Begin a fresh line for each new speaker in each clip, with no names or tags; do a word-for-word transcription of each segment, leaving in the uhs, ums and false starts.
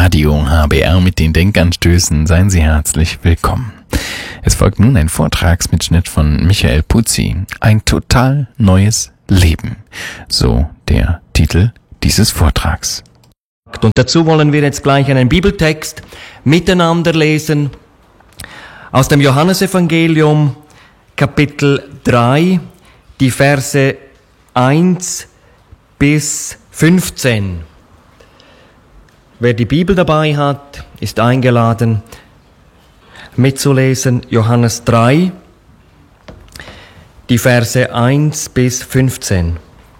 Radio H B R mit den Denkanstößen. Seien Sie herzlich willkommen. Es folgt nun ein Vortragsmitschnitt von Michael Puzzi. Ein total neues Leben. So der Titel dieses Vortrags.
Und dazu wollen wir jetzt gleich einen Bibeltext miteinander lesen aus dem Johannesevangelium, Kapitel drei, die Verse eins bis fünfzehn. Wer die Bibel dabei hat, ist eingeladen, mitzulesen. Johannes drei, die Verse eins bis fünfzehn.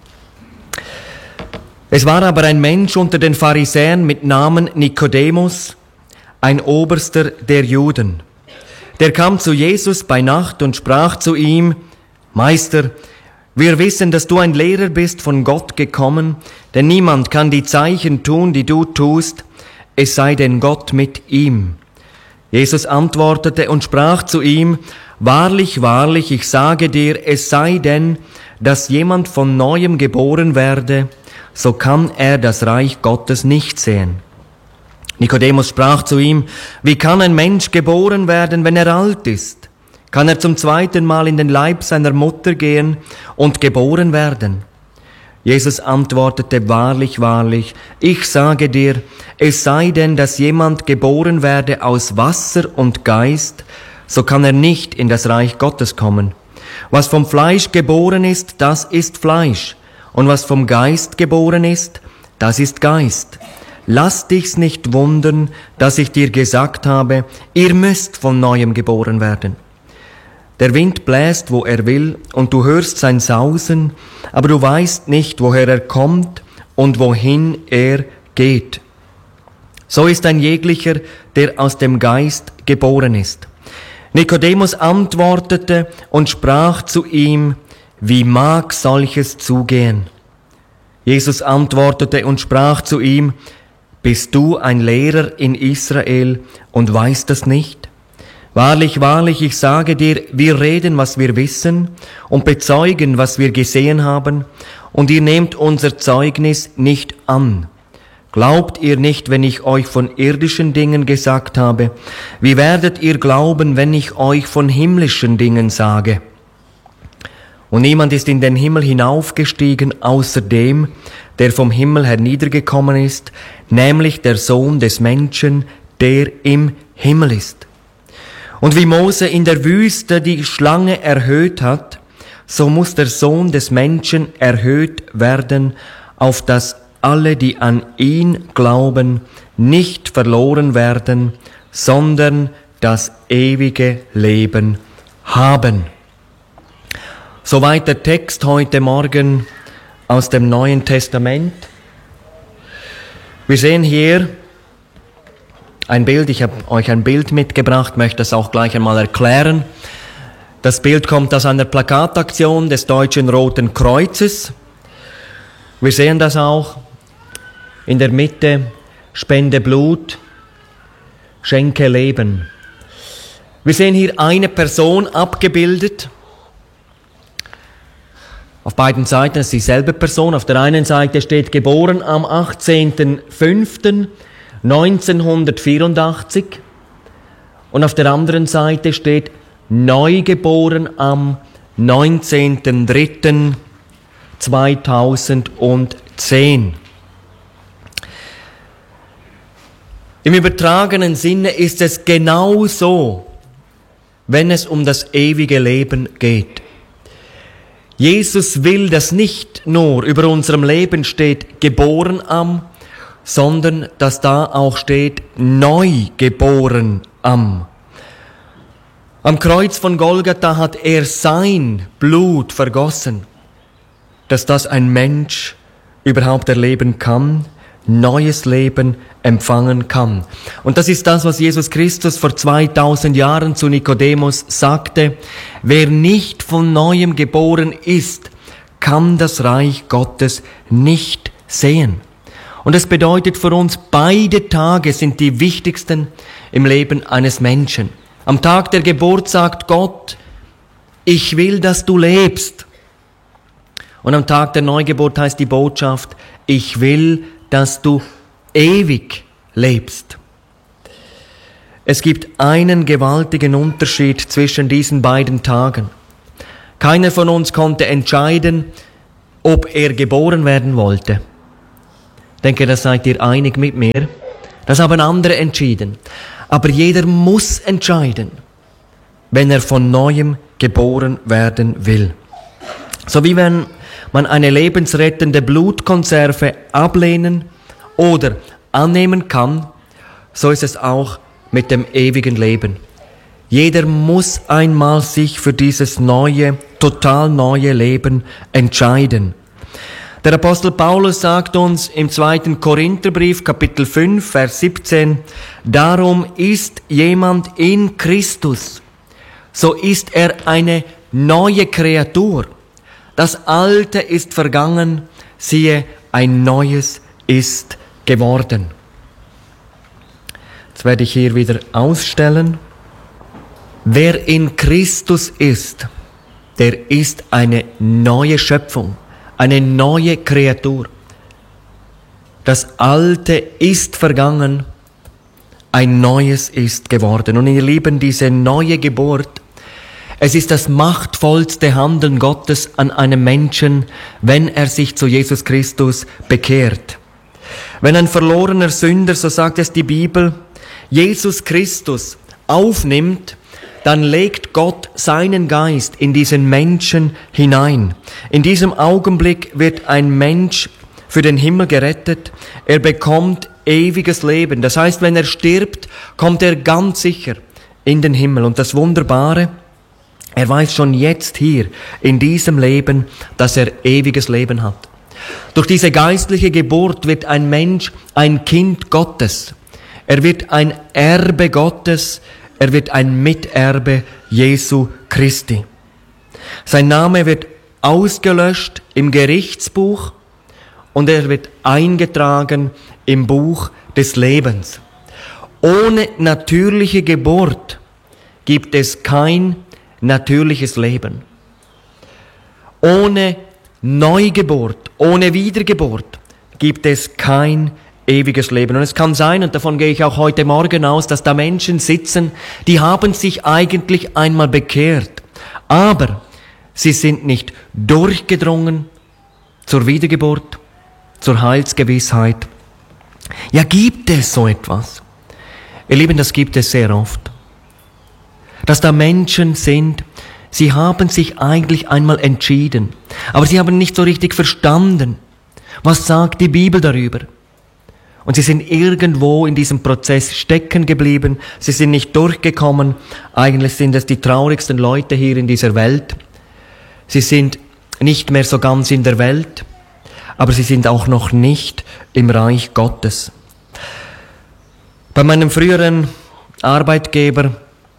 Es war aber ein Mensch unter den Pharisäern mit Namen Nikodemus, ein Oberster der Juden. Der kam zu Jesus bei Nacht und sprach zu ihm: Meister, wir wissen, dass du ein Lehrer bist, von Gott gekommen, denn niemand kann die Zeichen tun, die du tust, es sei denn Gott mit ihm. Jesus antwortete und sprach zu ihm: Wahrlich, wahrlich, ich sage dir, es sei denn, dass jemand von Neuem geboren werde, so kann er das Reich Gottes nicht sehen. Nikodemus sprach zu ihm: Wie kann ein Mensch geboren werden, wenn er alt ist? Kann er zum zweiten Mal in den Leib seiner Mutter gehen und geboren werden? Jesus antwortete: Wahrlich, wahrlich, ich sage dir, es sei denn, dass jemand geboren werde aus Wasser und Geist, so kann er nicht in das Reich Gottes kommen. Was vom Fleisch geboren ist, das ist Fleisch, und was vom Geist geboren ist, das ist Geist. Lass dich's nicht wundern, dass ich dir gesagt habe, ihr müsst von Neuem geboren werden. Der Wind bläst, wo er will, und du hörst sein Sausen, aber du weißt nicht, woher er kommt und wohin er geht. So ist ein jeglicher, der aus dem Geist geboren ist. Nikodemus antwortete und sprach zu ihm: Wie mag solches zugehen? Jesus antwortete und sprach zu ihm: Bist du ein Lehrer in Israel und weißt das nicht? Wahrlich, wahrlich, ich sage dir, wir reden, was wir wissen, und bezeugen, was wir gesehen haben, und ihr nehmt unser Zeugnis nicht an. Glaubt ihr nicht, wenn ich euch von irdischen Dingen gesagt habe? Wie werdet ihr glauben, wenn ich euch von himmlischen Dingen sage? Und niemand ist in den Himmel hinaufgestiegen, außer dem, der vom Himmel herniedergekommen ist, nämlich der Sohn des Menschen, der im Himmel ist. Und wie Mose in der Wüste die Schlange erhöht hat, so muss der Sohn des Menschen erhöht werden, auf dass alle, die an ihn glauben, nicht verloren werden, sondern das ewige Leben haben. Soweit der Text heute Morgen aus dem Neuen Testament. Wir sehen hier ein Bild, ich habe euch ein Bild mitgebracht, möchte das auch gleich einmal erklären. Das Bild kommt aus einer Plakataktion des Deutschen Roten Kreuzes. Wir sehen das auch in der Mitte: Spende Blut, schenke Leben. Wir sehen hier eine Person abgebildet. Auf beiden Seiten ist dieselbe Person. Auf der einen Seite steht geboren am achtzehnten fünften neunzehnhundertvierundachtzig und auf der anderen Seite steht neugeboren am neunzehnten dritten zweitausendzehn. Im übertragenen Sinne ist es genau so, wenn es um das ewige Leben geht. Jesus will, dass nicht nur über unserem Leben steht geboren am, sondern dass da auch steht neugeboren am. Am Kreuz von Golgatha hat er sein Blut vergossen, dass das ein Mensch überhaupt erleben kann, neues Leben empfangen kann. Und das ist das, was Jesus Christus vor zweitausend Jahren zu Nikodemus sagte: Wer nicht von Neuem geboren ist, kann das Reich Gottes nicht sehen. Und es bedeutet für uns, beide Tage sind die wichtigsten im Leben eines Menschen. Am Tag der Geburt sagt Gott: Ich will, dass du lebst. Und am Tag der Neugeburt heißt die Botschaft: Ich will, dass du ewig lebst. Es gibt einen gewaltigen Unterschied zwischen diesen beiden Tagen. Keiner von uns konnte entscheiden, ob er geboren werden wollte. Ich denke, da seid ihr einig mit mir. Das haben andere entschieden. Aber jeder muss entscheiden, wenn er von Neuem geboren werden will. So wie wenn man eine lebensrettende Blutkonserve ablehnen oder annehmen kann, so ist es auch mit dem ewigen Leben. Jeder muss einmal sich für dieses neue, total neue Leben entscheiden. Der Apostel Paulus sagt uns im zweiten Korintherbrief, Kapitel fünf, Vers siebzehn, darum ist jemand in Christus, so ist er eine neue Kreatur. Das Alte ist vergangen, siehe, ein Neues ist geworden. Jetzt werde ich hier wieder ausstellen. Wer in Christus ist, der ist eine neue Schöpfung, eine neue Kreatur. Das Alte ist vergangen, ein Neues ist geworden. Und ihr Lieben, diese neue Geburt, es ist das machtvollste Handeln Gottes an einem Menschen, wenn er sich zu Jesus Christus bekehrt. Wenn ein verlorener Sünder, so sagt es die Bibel, Jesus Christus aufnimmt, dann legt Gott seinen Geist in diesen Menschen hinein. In diesem Augenblick wird ein Mensch für den Himmel gerettet. Er bekommt ewiges Leben. Das heißt, wenn er stirbt, kommt er ganz sicher in den Himmel. Und das Wunderbare, er weiß schon jetzt hier in diesem Leben, dass er ewiges Leben hat. Durch diese geistliche Geburt wird ein Mensch ein Kind Gottes. Er wird ein Erbe Gottes, er wird ein Miterbe Jesu Christi. Sein Name wird ausgelöscht im Gerichtsbuch und er wird eingetragen im Buch des Lebens. Ohne natürliche Geburt gibt es kein natürliches Leben. Ohne Neugeburt, ohne Wiedergeburt gibt es kein ewiges Leben. Und es kann sein, und davon gehe ich auch heute Morgen aus, dass da Menschen sitzen, die haben sich eigentlich einmal bekehrt, aber sie sind nicht durchgedrungen zur Wiedergeburt, zur Heilsgewissheit. Ja, gibt es so etwas? Ihr Lieben, das gibt es sehr oft. Dass da Menschen sind, sie haben sich eigentlich einmal entschieden, aber sie haben nicht so richtig verstanden, was sagt die Bibel darüber. Und sie sind irgendwo in diesem Prozess stecken geblieben. Sie sind nicht durchgekommen. Eigentlich sind es die traurigsten Leute hier in dieser Welt. Sie sind nicht mehr so ganz in der Welt, aber sie sind auch noch nicht im Reich Gottes. Bei meinem früheren Arbeitgeber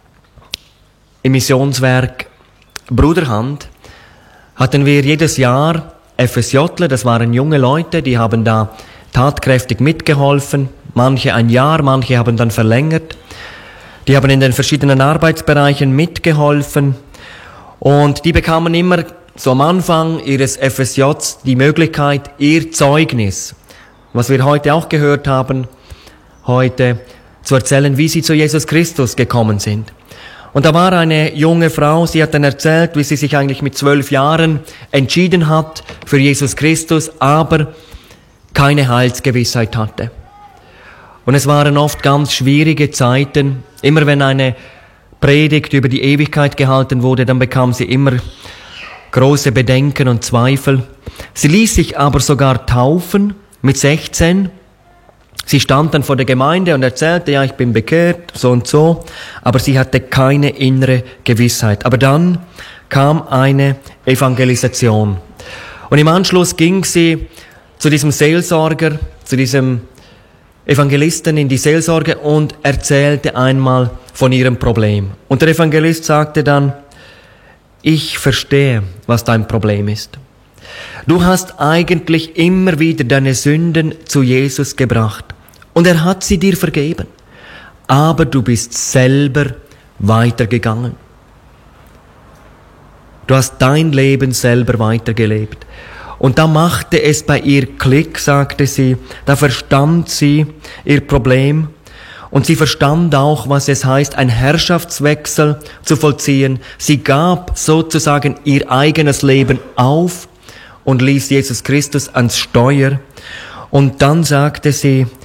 im Missionswerk Bruderhand hatten wir jedes Jahr FSJler, das waren junge Leute, die haben da tatkräftig mitgeholfen, manche ein Jahr, manche haben dann verlängert. Die haben in den verschiedenen Arbeitsbereichen mitgeholfen und die bekamen immer so am Anfang ihres F S Js die Möglichkeit, ihr Zeugnis, was wir heute auch gehört haben, heute zu erzählen, wie sie zu Jesus Christus gekommen sind. Und da war eine junge Frau, sie hat dann erzählt, wie sie sich eigentlich mit zwölf Jahren entschieden hat für Jesus Christus, aber keine Heilsgewissheit hatte. Und es waren oft ganz schwierige Zeiten. Immer wenn eine Predigt über die Ewigkeit gehalten wurde, dann bekam sie immer große Bedenken und Zweifel. Sie ließ sich aber sogar taufen mit sechzehn. Sie stand dann vor der Gemeinde und erzählte, ja, ich bin bekehrt, so und so, aber sie hatte keine innere Gewissheit. Aber dann kam eine Evangelisation. Und im Anschluss ging sie zu diesem Seelsorger, zu diesem Evangelisten in die Seelsorge und erzählte einmal von ihrem Problem. Und der Evangelist sagte dann, ich verstehe, was dein Problem ist. Du hast eigentlich immer wieder deine Sünden zu Jesus gebracht und er hat sie dir vergeben, aber du bist selber weitergegangen. Du hast dein Leben selber weitergelebt. Und da machte es bei ihr Klick, sagte sie. Da verstand sie ihr Problem. Und sie verstand auch, was es heißt, einen Herrschaftswechsel zu vollziehen. Sie gab sozusagen ihr eigenes Leben auf und ließ Jesus Christus ans Steuer. Und dann sagte sie,